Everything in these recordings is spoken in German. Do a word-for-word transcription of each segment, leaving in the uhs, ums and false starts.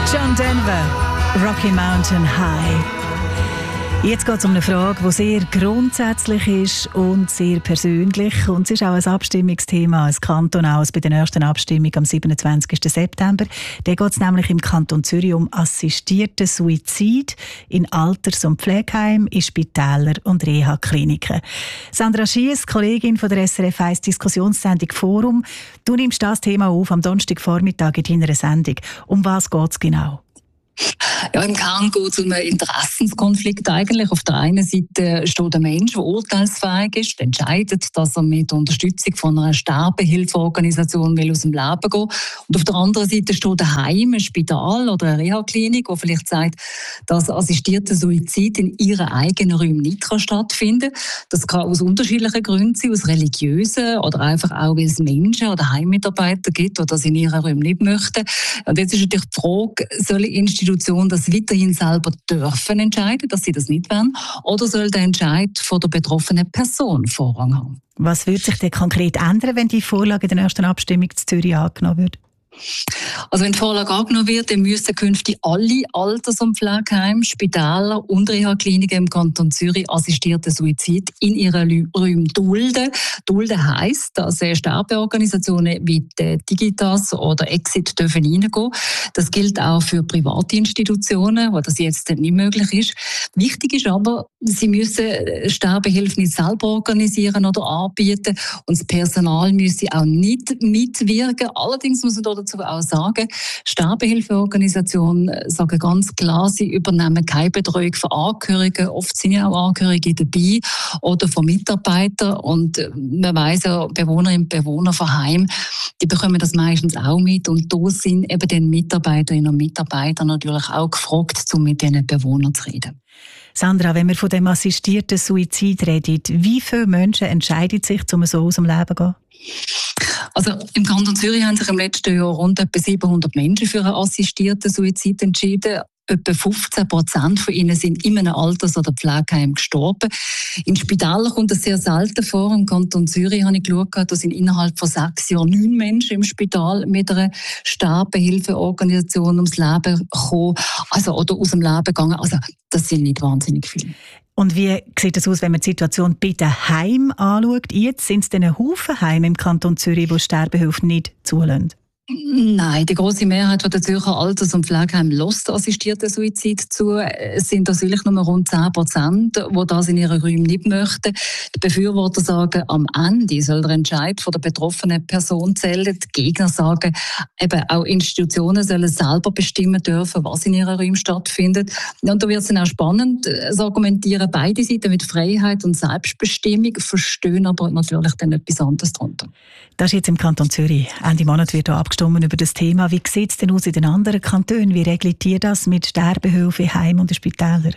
John Denver, Rocky Mountain High. Jetzt geht es um eine Frage, die sehr grundsätzlich ist und sehr persönlich. Und es ist auch ein Abstimmungsthema, ein kantonales bei der nächsten Abstimmung am siebenundzwanzigsten September. Da geht es nämlich im Kanton Zürich um assistierten Suizid in Alters- und Pflegeheimen, in Spitälern und Reha-Kliniken. Sandra Schiess, Kollegin von der S R F eins Diskussionssendung Forum. Du nimmst das Thema auf am Donnerstagvormittag in deiner Sendung. Um was geht es genau? Ja, im Kern geht es um einen Interessenskonflikt eigentlich. Auf der einen Seite steht ein Mensch, der urteilsfähig ist, entscheidet, dass er mit Unterstützung von einer Sterbehilfeorganisation will aus dem Leben gehen will. Und auf der anderen Seite steht ein Heim, ein Spital oder eine Reha-Klinik, der vielleicht sagt, dass assistierter Suizid in ihren eigenen Räumen nicht stattfinden kann. Das kann aus unterschiedlichen Gründen sein, aus religiösen oder einfach auch, weil es Menschen oder Heimmitarbeiter gibt, die das in ihren Räumen nicht möchten. Und jetzt ist natürlich die Frage, soll die Institution das weiterhin selber dürfen entscheiden, dass sie das nicht wollen, oder soll der Entscheid von der betroffenen Person Vorrang haben? Was würde sich denn konkret ändern, wenn die Vorlage in der ersten Abstimmung zu Zürich angenommen wird? Also wenn die Vorlage angenommen wird, dann müssen künftig alle Alters- und Pflegeheime, Spitäler und Reha-Kliniken im Kanton Zürich assistierten Suizid in ihren Räumen dulden. Dulden heisst, dass Sterbeorganisationen wie die Digitas oder Exit dürfen reingehen. Das gilt auch für private Institutionen, wo das jetzt nicht möglich ist. Wichtig ist aber, sie müssen Sterbehilfe nicht selber organisieren oder anbieten und das Personal müsse auch nicht mitwirken. Allerdings muss man dazu auch sagen, Sterbehilfeorganisationen sagen ganz klar, sie übernehmen keine Betreuung von Angehörigen. Oft sind ja auch Angehörige dabei oder von Mitarbeitern. Und man weiss ja, Bewohnerinnen und Bewohner von Heim, die bekommen das meistens auch mit. Und da sind eben den Mitarbeiterinnen und Mitarbeitern natürlich auch gefragt, um mit diesen Bewohnern zu reden. Sandra, wenn wir von dem assistierten Suizid reden, wie viele Menschen entscheiden sich, um so aus dem Leben zu gehen? Also im Kanton Zürich haben sich im letzten Jahr rund etwa siebenhundert Menschen für einen assistierten Suizid entschieden. Etwa fünfzehn Prozent von ihnen sind in einem Alters- oder Pflegeheim gestorben. In Spitälern kommt das sehr selten vor. Im Kanton Zürich habe ich geschaut, da sind innerhalb von sechs Jahren neun Menschen im Spital mit einer Sterbehilfeorganisation ums Leben gekommen, also, oder aus dem Leben gegangen. Also das sind nicht wahnsinnig viele. Und wie sieht es aus, wenn man die Situation bei den Heimen anschaut? Jetzt sind es ein Haufen Heime im Kanton Zürich, die Sterbehilfe nicht zulassen. Nein, die grosse Mehrheit der Zürcher Alters- und Pflegeheime lässt assistierten Suizid zu. Es sind natürlich nur rund zehn Prozent, die das in ihren Räumen nicht möchten. Die Befürworter sagen, am Ende soll der Entscheid von der betroffenen Person zählen. Die Gegner sagen, eben auch Institutionen sollen selber bestimmen dürfen, was in ihren Räumen stattfindet. Und da wird es dann auch spannend. Es argumentieren beide Seiten mit Freiheit und Selbstbestimmung, verstehen aber natürlich dann etwas anderes darunter. Das ist jetzt im Kanton Zürich. Ende Monat wird hier abgestimmt über das Thema. Wie sieht es denn aus in den anderen Kantonen? Wie regelt ihr das mit Sterbehilfe in Heimen und in Spitälern?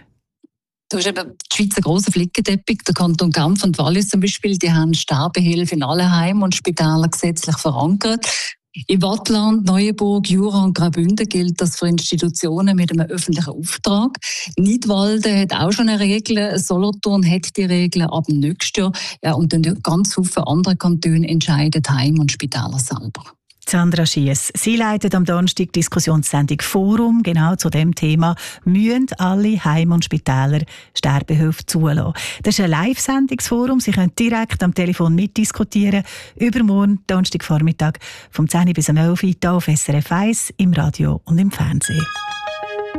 Da ist eben die Schweiz ein grosser Flickenteppich. Der Kanton Genf und Wallis zum Beispiel, die haben Sterbehilfe in allen Heimen und Spitälern gesetzlich verankert. In Waadtland, Neuenburg, Jura und Graubünden gilt das für Institutionen mit einem öffentlichen Auftrag. Nidwalden hat auch schon eine Regel, Solothurn hat die Regel ab dem nächsten Jahr. Ja, und dann ganz viele andere Kantone entscheiden Heim und Spitäler selber. Sandra Schiess, sie leitet am Donnerstag die Diskussionssendung Forum, genau zu dem Thema, müssen alle Heime und Spitäler Sterbehilfe zulassen. Das ist ein Live-Sendungsforum, Sie können direkt am Telefon mitdiskutieren, übermorgen, Donnerstagvormittag, vom zehn bis elf Uhr hier auf S R F eins, im Radio und im Fernsehen.